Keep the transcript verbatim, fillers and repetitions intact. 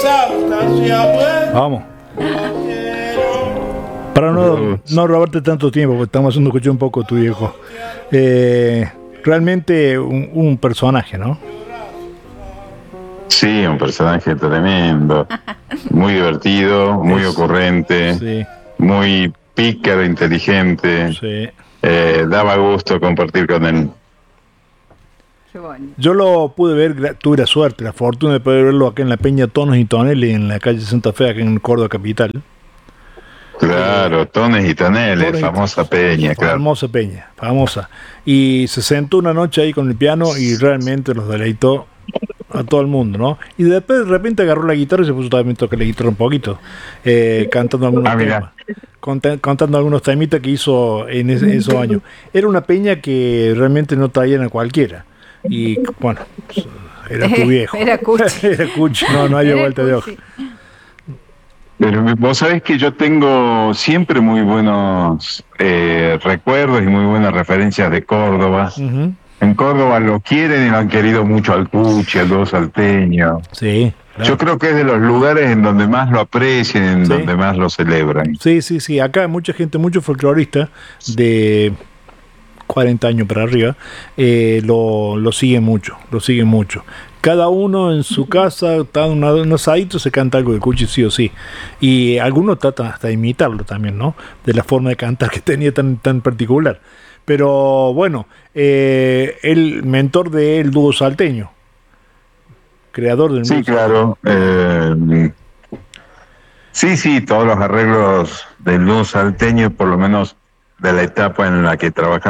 Vamos. Para no, no robarte tanto tiempo, porque estamos haciendo escuchar un poco tu viejo. Eh, realmente un, un personaje, ¿no? Sí, un personaje tremendo. Muy divertido, muy Es, ocurrente, sí. muy pícaro, inteligente. Sí. Eh, daba gusto compartir con él. Qué bonito. Yo lo pude ver, tuve la suerte, la fortuna de poder verlo acá en la Peña Tonos y Tonelli, en la calle Santa Fe, acá en Córdoba capital. Claro, Eh, Tones y Toneles, Tones y- famosa peña, claro. Famosa Peña, famosa. Y se sentó una noche ahí con el piano y realmente los deleitó a todo el mundo, ¿no? Y después de repente agarró la guitarra y se puso también a tocar la guitarra un poquito, eh, cantando algunos Ah, mira. temas, conta- cantando algunos temitas que hizo en ese- esos años. Era una peña que realmente no traían a cualquiera. Y bueno, era tu viejo. Era Cuchi. Era Cuchi, no, no había Era vuelta de Cuchi. hoja. Pero vos sabés que yo tengo siempre muy buenos eh, recuerdos y muy buenas referencias de Córdoba. Ujú. En Córdoba lo quieren y lo han querido mucho al Cuchi, al dúo salteño. Sí, claro. Yo creo que es de los lugares en donde más lo aprecian, en Sí. donde más lo celebran. Sí, sí, sí. Acá hay mucha gente, muchos folcloristas de cuarenta años para arriba, eh, lo, lo siguen mucho, lo siguen mucho. Cada uno en su casa, está en una- un asadito, se canta algo de Cuchi sí o sí. Y algunos tratan hasta de imitarlo también, ¿no? De la forma de cantar que tenía tan, tan particular. Pero bueno, eh, el mentor del dúo salteño, creador del Sí, dúo claro. eh, sí, sí, todos los arreglos del dúo salteño, por lo menos de la etapa en la que trabajaba